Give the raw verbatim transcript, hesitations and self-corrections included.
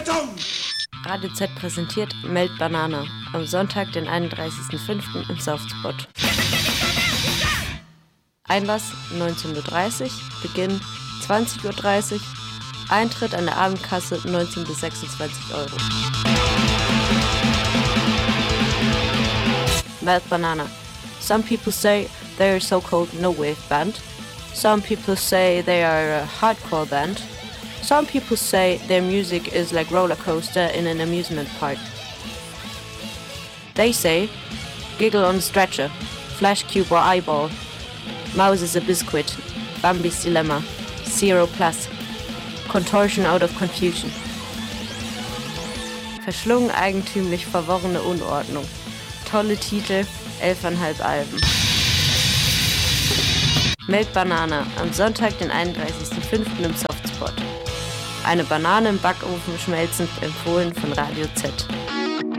Zeitung! Radio Z präsentiert Melt Banana am Sonntag, den einunddreißigsten fünften im Softspot. Einlass neunzehn Uhr dreißig, Beginn zwanzig Uhr dreißig, Eintritt an der Abendkasse neunzehn bis sechsundzwanzig Euro. Melt Banana. Some people say they are a so-called no-wave band. Some people say they are a hardcore band. Some people say their music is like roller coaster in an amusement park. They say, giggle on a stretcher, flash cube or eyeball, mouse is a biscuit, Bambi's dilemma, zero plus, contortion out of confusion. Verschlungen, eigentümlich, verworrene Unordnung. Tolle Titel, elfeinhalb Alben. Melt Banana am Sonntag, den einunddreißigsten fünften im Softspot. Eine Banane im Backofen schmelzend, empfohlen von Radio Z.